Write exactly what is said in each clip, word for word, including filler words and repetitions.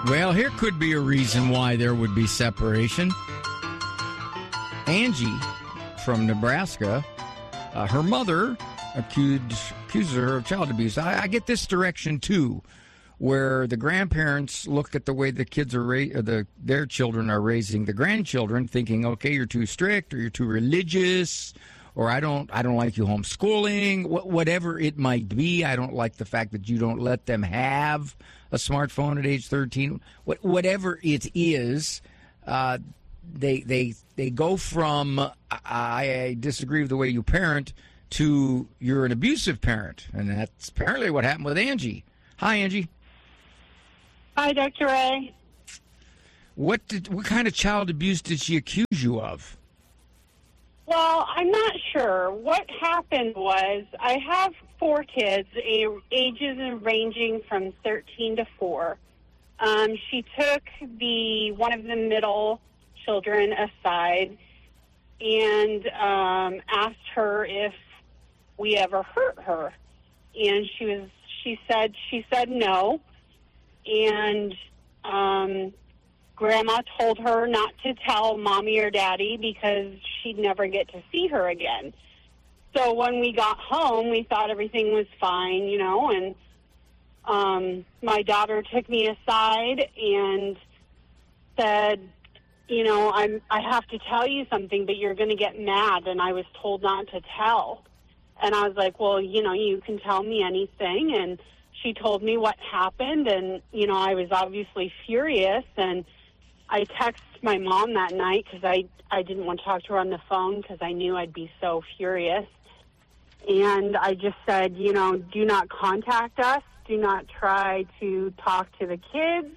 Well, here could be a reason why there would be separation. Angie from Nebraska, uh, her mother accused, accuses her of child abuse. I, I get this direction, too, where the grandparents look at the way the kids are, ra- the their children are raising the grandchildren, thinking, okay, you're too strict or you're too religious, or I don't I don't like you homeschooling, wh- whatever it might be. I don't like the fact that you don't let them have a smartphone at age thirteen. What, whatever it is, uh, they they they go from I, I disagree with the way you parent to you're an abusive parent, and that's apparently what happened with Angie. Hi, Angie. Hi, Doctor Ray. What did what kind of child abuse did she accuse you of? Well, I'm not sure. What happened was I have four kids, ages ranging from thirteen to four. Um, she took the one of the middle children aside and um, asked her if we ever hurt her, and she was she said she said no, and um, Grandma told her not to tell Mommy or Daddy because she'd never get to see her again. So when we got home, we thought everything was fine, you know, and um, my daughter took me aside and said, you know, I'm, I have to tell you something, but you're going to get mad, and I was told not to tell. And I was like, well, you know, you can tell me anything, and she told me what happened, and, you know, I was obviously furious, and I texted my mom that night because I, I didn't want to talk to her on the phone because I knew I'd be so furious. And I just said, you know, do not contact us. Do not try to talk to the kids.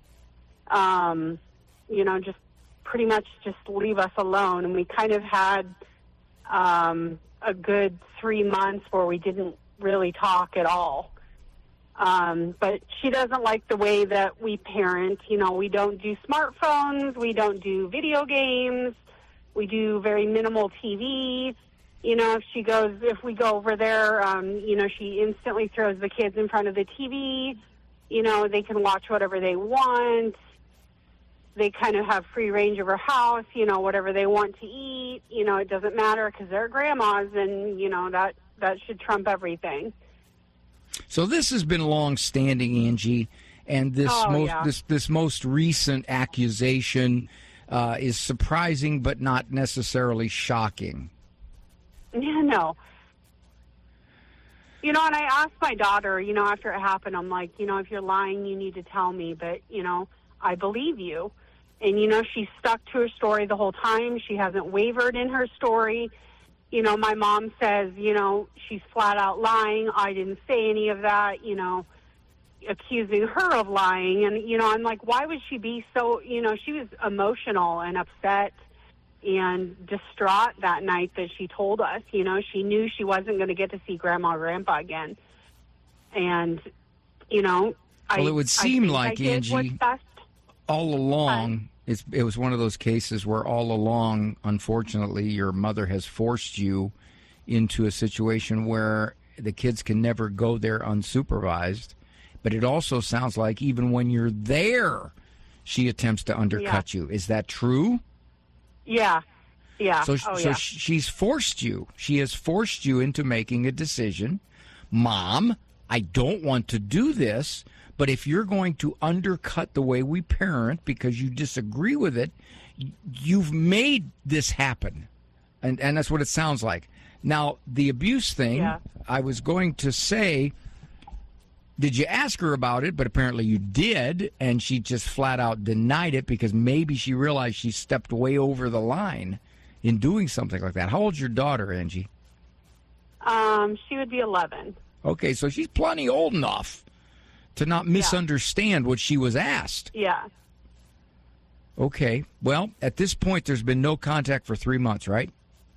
Um, you know, just pretty much just leave us alone. And we kind of had um, a good three months where we didn't really talk at all. Um, but she doesn't like the way that we parent. You know, we don't do smartphones. We don't do video games. We do very minimal T V. You know, if she goes, if we go over there, um, you know, she instantly throws the kids in front of the T V. You know, they can watch whatever they want. They kind of have free range of her house, you know, whatever they want to eat. You know, it doesn't matter because they're grandmas, and, you know, that, that should trump everything. So this has been long-standing, Angie, and this oh, most yeah. this this most recent accusation uh, is surprising, but not necessarily shocking. Yeah, no. You know, and I asked my daughter, you know, after it happened, I'm like, you know, if you're lying, you need to tell me, but, you know, I believe you. And, you know, she stuck to her story the whole time. She hasn't wavered in her story. You know, my mom says, you know, she's flat out lying. I didn't say any of that, you know, accusing her of lying. And, you know, I'm like, why would she be so, you know, she was emotional and upset and distraught that night that she told us. You know, she knew she wasn't going to get to see Grandma or Grandpa again. And, you know, I Well, it would seem like, Angie, all along, it's, it was one of those cases where all along, unfortunately, your mother has forced you into a situation where the kids can never go there unsupervised. But it also sounds like even when you're there, she attempts to undercut yeah. you. Is that true? Yeah. Yeah. So, oh, so yeah. she's forced you. She has forced you into making a decision. Mom, I don't want to do this. But if you're going to undercut the way we parent because you disagree with it, you've made this happen. And and that's what it sounds like. Now, the abuse thing, yeah. I was going to say, did you ask her about it? But apparently you did, and she just flat out denied it because maybe she realized she stepped way over the line in doing something like that. How old's your daughter, Angie? Um, she would be eleven. Okay, so she's plenty old enough to not misunderstand yeah. what she was asked. Yeah. Okay. Well, at this point, there's been no contact for three months, right?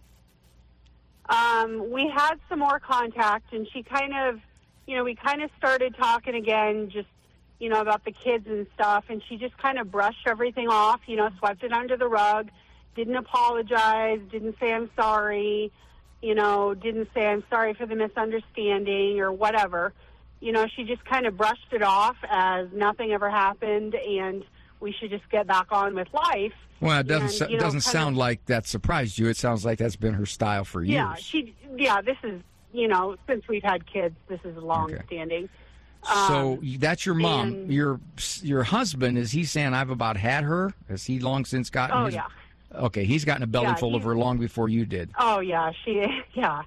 Um, we had some more contact, and she kind of, you know, we kind of started talking again, just, you know, about the kids and stuff, and she just kind of brushed everything off, you know, swept it under the rug, didn't apologize, didn't say I'm sorry, you know, didn't say I'm sorry for the misunderstanding or whatever. you know, she just kind of brushed it off as nothing ever happened and we should just get back on with life. Well, it doesn't and, you know, doesn't sound of, like that surprised you. It sounds like that's been her style for years. Yeah, she. Yeah, this is, you know, since we've had kids, this is long okay. standing. So um, that's your mom. and, Your your husband, is he saying I've about had her? Has he long since gotten? Oh his, yeah. Okay, he's gotten a belly yeah, full of her long before you did. Oh yeah, she. Yeah.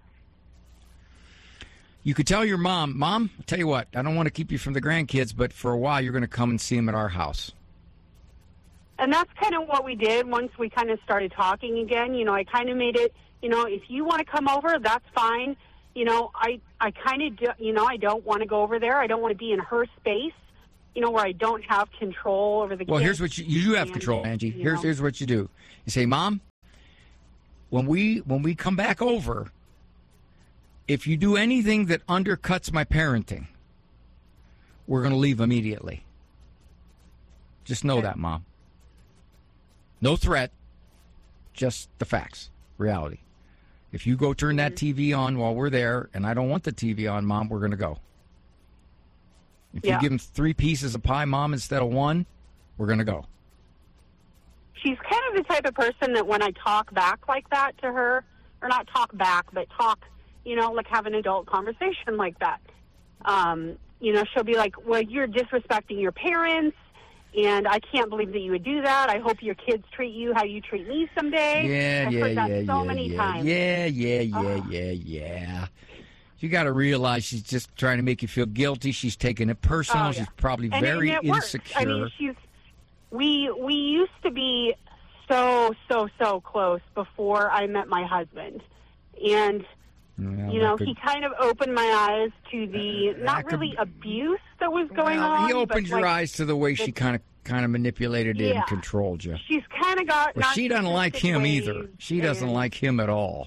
You could tell your mom, Mom, I'll tell you what, I don't want to keep you from the grandkids, but for a while you're going to come and see them at our house. And that's kind of what we did once we kind of started talking again. You know, I kind of made it, you know, if you want to come over, that's fine. You know, I, I kind of, do, you know, I don't want to go over there. I don't want to be in her space, you know, where I don't have control over the well, kids. Well, here's what you, you do have and, control, Angie. Here's know. here's what you do. You say, Mom, when we when we come back over, if you do anything that undercuts my parenting, we're going to leave immediately. Just know okay. that, Mom. No threat, just the facts, reality. If you go turn that T V on while we're there, and I don't want the T V on, Mom, we're going to go. If yeah. you give them three pieces of pie, Mom, instead of one, we're going to go. She's kind of the type of person that when I talk back like that to her, or not talk back, but talk, you know, like have an adult conversation like that, um, you know, she'll be like, well, you're disrespecting your parents, and I can't believe that you would do that. I hope your kids treat you how you treat me someday. Yeah, I've yeah, heard that yeah, so yeah, many yeah, times. yeah, yeah, yeah, oh. yeah, yeah. You got to realize she's just trying to make you feel guilty. She's taking it personal. Oh, yeah. She's probably and, very and insecure. I mean, she's we we used to be so so so close before I met my husband, and yeah, you know, could, he kind of opened my eyes to the uh, not really could, abuse that was going well, on. He opened your like, eyes to the way she kind of kind of manipulated yeah, and controlled you. She's kind of got. Well, she doesn't like him ways, either. She doesn't and, like him at all.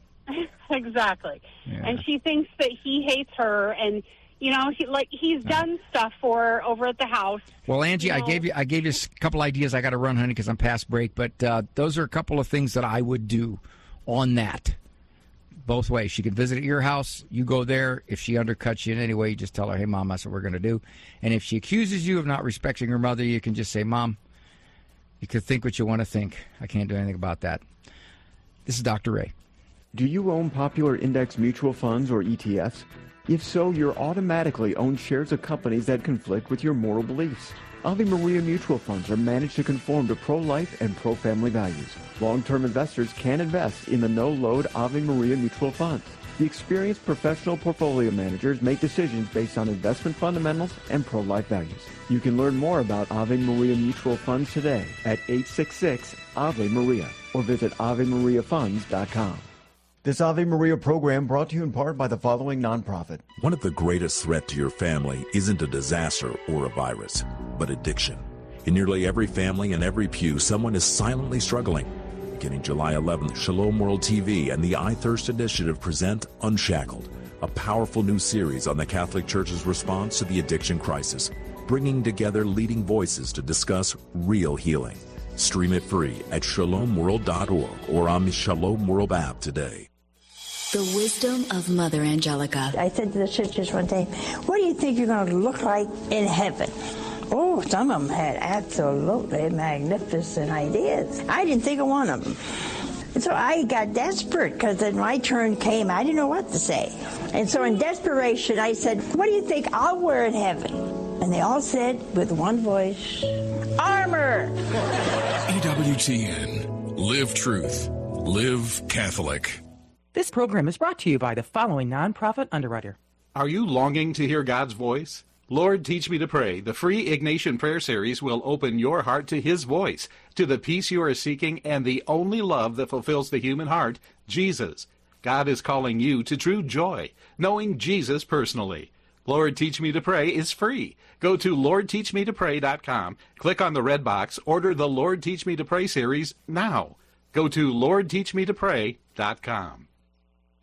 Exactly. Yeah. And she thinks that he hates her, and you know, he like he's done stuff for her over at the house. Well, Angie, you know, I gave you I gave you a couple ideas. I got to run, honey, because I'm past break. But uh, those are a couple of things that I would do on that. Both ways. She could visit at your house. You go there. If she undercuts you in any way, you just tell her, "Hey, Mom, that's what we're going to do." And if she accuses you of not respecting her mother, you can just say, "Mom, you could think what you want to think. I can't do anything about that." This is Doctor Ray. Do you own popular index mutual funds or E T Fs? If so, you're automatically owned shares of companies that conflict with your moral beliefs. Ave Maria mutual funds are managed to conform to pro-life and pro-family values. Long-term investors can invest in the no-load Ave Maria mutual funds. The experienced professional portfolio managers make decisions based on investment fundamentals and pro-life values. You can learn more about Ave Maria mutual funds today at eight six six Ave Maria or visit ave maria funds dot com. This Ave Maria program brought to you in part by the following nonprofit. One of the greatest threats to your family isn't a disaster or a virus, but addiction. In nearly every family and every pew, someone is silently struggling. Beginning July eleventh, Shalom World T V and the I Thirst Initiative present Unshackled, a powerful new series on the Catholic Church's response to the addiction crisis, bringing together leading voices to discuss real healing. Stream it free at shalom world dot org or on the Shalom World app today. The wisdom of Mother Angelica. I said to the sisters one day, what do you think you're going to look like in heaven? Oh, some of them had absolutely magnificent ideas. I didn't think of one of them. And so I got desperate because then my turn came. I didn't know what to say. And so in desperation, I said, what do you think I'll wear in heaven? And they all said with one voice, armor. E W T N. Live truth. Live Catholic. This program is brought to you by the following nonprofit underwriter. Are you longing to hear God's voice? Lord, Teach Me to Pray, the free Ignatian Prayer Series will open your heart to His voice, to the peace you are seeking, and the only love that fulfills the human heart, Jesus. God is calling you to true joy, knowing Jesus personally. Lord, Teach Me to Pray is free. Go to lord teach me to pray dot com, click on the red box, order the Lord Teach Me to Pray series now. Go to lord teach me to pray dot com.